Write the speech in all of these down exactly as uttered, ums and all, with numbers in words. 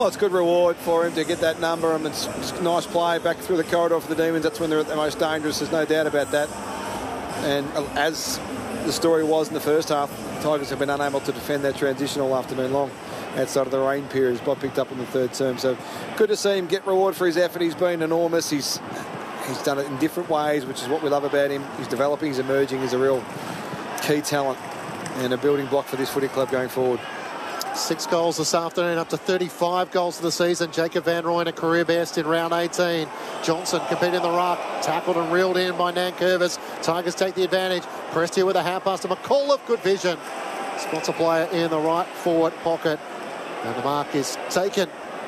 Well, it's good reward for him to get that number, and it's, it's a nice play back through the corridor for the Demons. That's when they're at their most dangerous, there's no doubt about that. And as the story was in the first half, the Tigers have been unable to defend their transition all afternoon long outside of the rain periods. Bob picked up in the third term, so good to see him get reward for his effort. He's been enormous. He's he's done it in different ways, which is what we love about him. He's developing, he's emerging, he's a real key talent and a building block for this footy club going forward. Six goals this afternoon, up to thirty-five goals for the season. Jacob Van Rooyen, a career best in round eighteen. Johnson competing in the ruck, tackled and reeled in by Nankervis. Tigers take the advantage. Prestia with a half pass to McAuliffe, good vision. Spots a player in the right forward pocket. And the mark is taken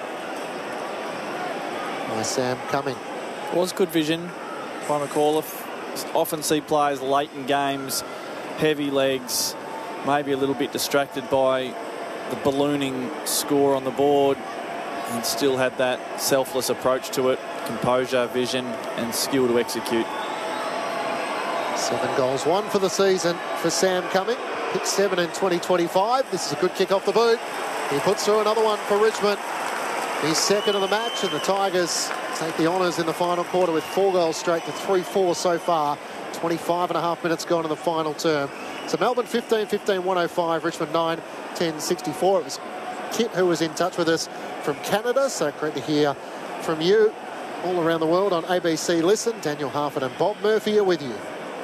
by Sam Cumming. It was good vision by McAuliffe. Often see players late in games, heavy legs, maybe a little bit distracted by the ballooning score on the board, and still had that selfless approach to it, composure, vision and skill to execute. Seven goals, one for the season for Sam Cumming. Pick seven in twenty twenty-five. This is a good kick off the boot. He puts through another one for Richmond. He's second of the match, and the Tigers take the honours in the final quarter with four goals straight to three four so far. twenty-five and a half minutes gone in the final term. So Melbourne fifteen fifteen one oh five, Richmond nine ten sixty-four. It was Kit who was in touch with us from Canada, so great to hear from you all around the world on A B C Listen. Daniel Harford and Bob Murphy are with you.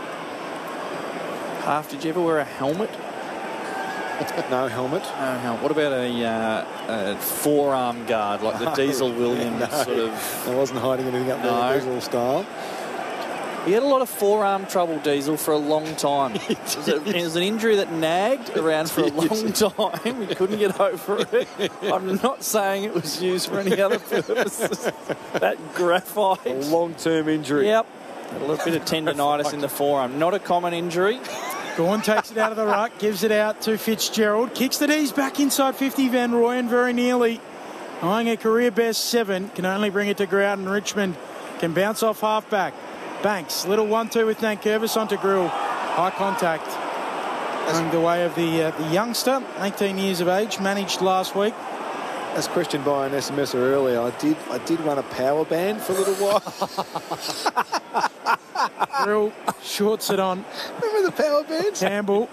Half, did you ever wear a helmet? No helmet. No helmet. What about a, uh, a forearm guard, like the No, Diesel Williams no, sort of? I wasn't hiding anything up there, No. the Diesel style. He had a lot of forearm trouble, Diesel, for a long time. It was, a, it was an injury that nagged around for a long time. He couldn't get over it. I'm not saying it was used for any other purposes. That graphite. A long-term injury. Yep. A little bit of tendonitis in the forearm. Not a common injury. Gawn takes it out of the ruck, gives it out to Fitzgerald. Kicks the D's back inside fifty. Van Rooyen very nearly eyeing a career best seven. Can only bring it to ground, and Richmond can bounce off halfback. Banks, little one two with Nankervis onto Grill. High contact. Going the way of the, uh, the youngster, eighteen years of age, managed last week. As questioned by an S M S earlier, I did I did run a power band for a little while. Grill shorts it on. Remember the power band? Campbell.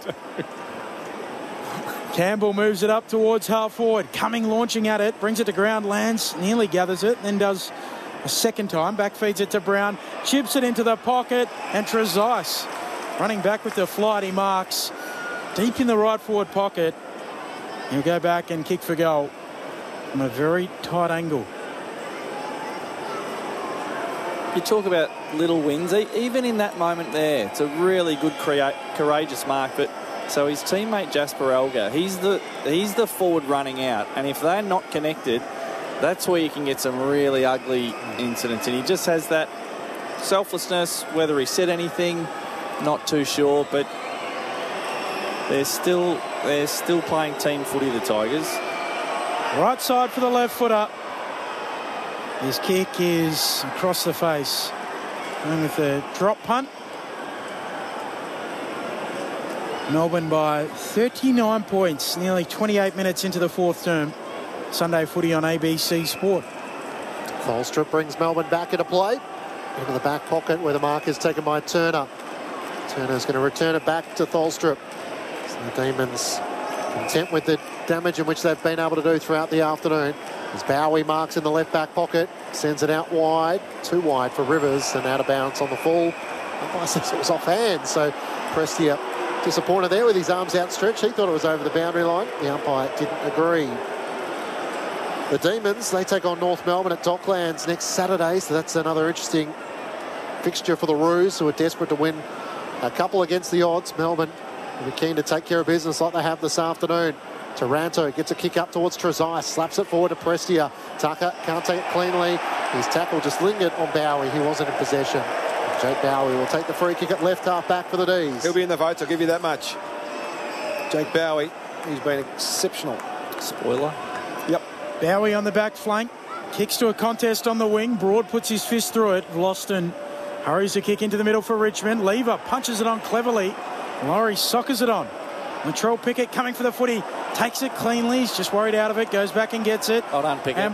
Campbell moves it up towards half forward. Cumming launching at it, brings it to ground, lands, nearly gathers it, then does a second time. Back feeds it to Brown, chips it into the pocket, and Trezise running back with the flight. He marks deep in the right forward pocket. He'll go back and kick for goal from a very tight angle. You talk about little wins. Even in that moment there, it's a really good, create, courageous mark. But so his teammate Jasper Elgar, he's the he's the forward running out, and if they're not connected, that's where you can get some really ugly incidents. And he just has that selflessness. Whether he said anything, not too sure, but they're still they're still playing team footy, the Tigers. Right side for the left footer. His kick is across the face. Going with the drop punt. Melbourne by thirty-nine points, nearly twenty-eight minutes into the fourth term. Sunday footy on A B C Sport. Tholstrup brings Melbourne back into play. Into the back pocket where the mark is taken by Turner. Turner's going to return it back to Tholstrup. So the Demons content with the damage in which they've been able to do throughout the afternoon. As Bowie marks in the left back pocket, sends it out wide, too wide for Rivers, and out of bounds on the full. Umpire says it was off hand, so Prestia disappointed there with his arms outstretched. He thought it was over the boundary line. The umpire didn't agree. The Demons, they take on North Melbourne at Docklands next Saturday, so that's another interesting fixture for the Roos, who are desperate to win a couple against the odds. Melbourne will be keen to take care of business like they have this afternoon. Taranto gets a kick up towards Trezise, slaps it forward to Prestia. Tucker can't take it cleanly. His tackle just lingered on Bowie. He wasn't in possession. Jake Bowie will take the free kick at left half back for the D's. He'll be in the votes, I'll give you that much. Jake Bowie, he's been exceptional. Spoiler. Yep. Bowie on the back flank. Kicks to a contest on the wing. Broad puts his fist through it. Loston hurries a kick into the middle for Richmond. Lever punches it on cleverly. Laurie soccers it on. Latrell Pickett coming for the footy. Takes it cleanly. He's just worried out of it. Goes back and gets it. Well done, Pickett. And